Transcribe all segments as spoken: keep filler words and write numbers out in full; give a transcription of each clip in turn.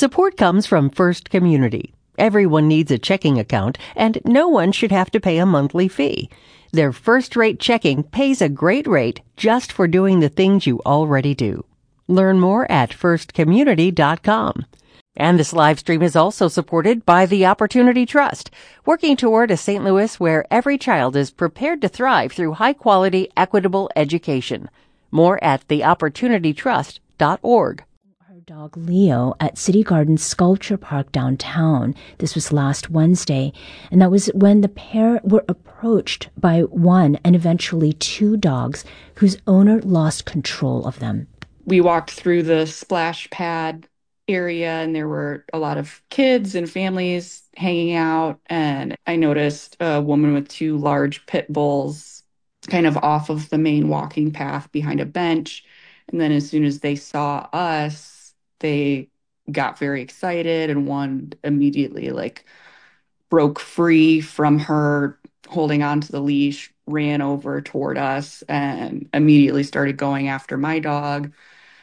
Support comes from First Community. Everyone needs a checking account, and no one should have to pay a monthly fee. Their first-rate checking pays a great rate just for doing the things you already do. Learn more at first community dot com. And this live stream is also supported by the Opportunity Trust, working toward a Saint Louis where every child is prepared to thrive through high-quality, equitable education. More at the opportunity trust dot org. Her dog Leo at City Garden Sculpture Park downtown. This was last Wednesday, and that was when the pair were approached by one and eventually two dogs whose owner lost control of them. We walked through the splash pad area, and there were a lot of kids and families hanging out, and I noticed a woman with two large pit bulls kind of off of the main walking path behind a bench. And then as soon as they saw us, they got very excited, and one immediately like broke free from her holding onto the leash, ran over toward us, and immediately started going after my dog.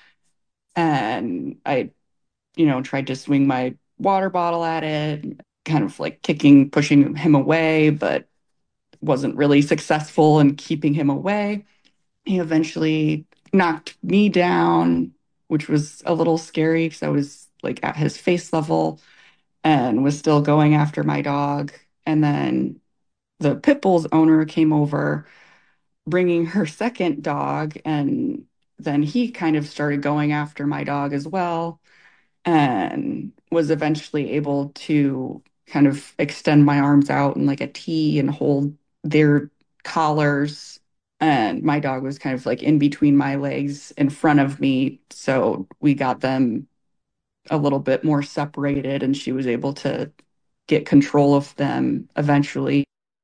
And I you know, tried to swing my water bottle at it, kind of like kicking, pushing him away, but wasn't really successful in keeping him away. He eventually knocked me down, which was a little scary because I was like at his face level and was still going after my dog. And then the pit bull's owner came over, bringing her second dog, and then he kind of started going after my dog as well, and was eventually able to kind of extend my arms out in like a T and hold their collars. And my dog was kind of like in between my legs in front of me. So we got them a little bit more separated, and she was able to get control of them eventually.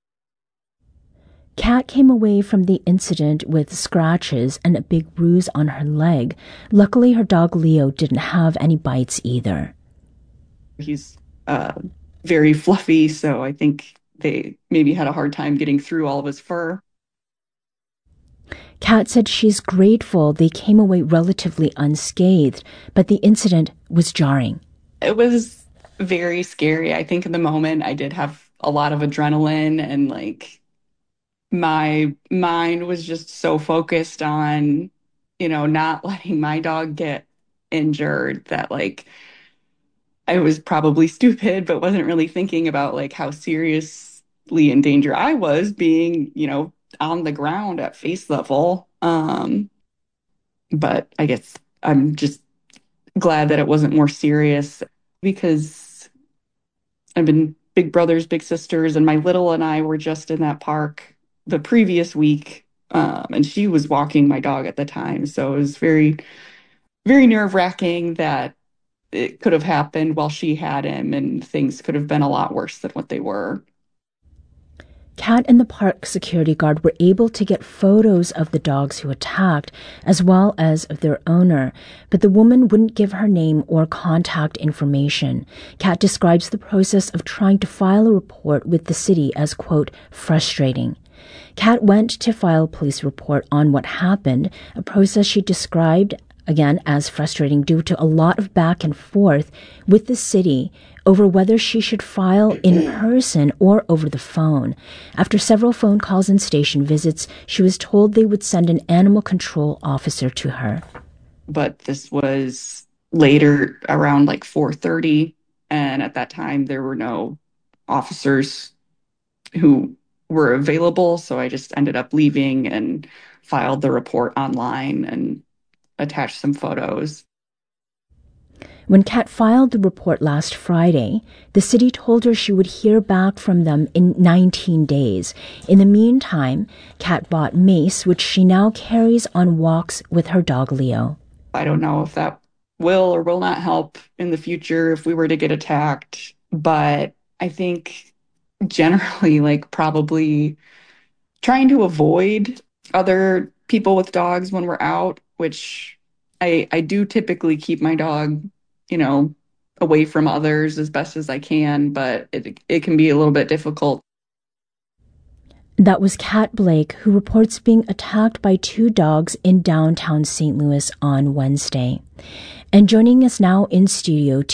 Kat came away from the incident with scratches and a big bruise on her leg. Luckily, her dog Leo didn't have any bites either. He's uh, very fluffy, so I think they maybe had a hard time getting through all of his fur. Kat said she's grateful they came away relatively unscathed, but the incident was jarring. It was very scary. I think in the moment I did have a lot of adrenaline, and like my mind was just so focused on, you know, not letting my dog get injured that like I was probably stupid, but wasn't really thinking about like how seriously in danger I was being, you know, on the ground at face level. Um, but I guess I'm just glad that it wasn't more serious, because I've been big brothers, big sisters, and my little and I were just in that park the previous week, um, and she was walking my dog at the time. So it was very, very nerve-wracking that it could have happened while she had him, and things could have been a lot worse than what they were. Kat and the park security guard were able to get photos of the dogs who attacked, as well as of their owner, but the woman wouldn't give her name or contact information. Kat describes the process of trying to file a report with the city as, quote, frustrating. Kat went to file a police report on what happened, a process she described, again, as frustrating due to a lot of back and forth with the city over whether she should file in person or over the phone. After several phone calls and station visits, she was told they would send an animal control officer to her. But this was later, around like four thirty, and at that time there were no officers who were available, so I just ended up leaving and filed the report online and attached some photos. When Kat filed the report last Friday, the city told her she would hear back from them in nineteen days. In the meantime, Kat bought mace, which she now carries on walks with her dog Leo. I don't know if that will or will not help in the future if we were to get attacked, but I think generally, like, probably trying to avoid other people with dogs when we're out, which I I do typically keep my dog, you know, away from others as best as I can, but it it can be a little bit difficult. That was Kat Blake, who reports being attacked by two dogs in downtown Saint Louis on Wednesday. And joining us now in studio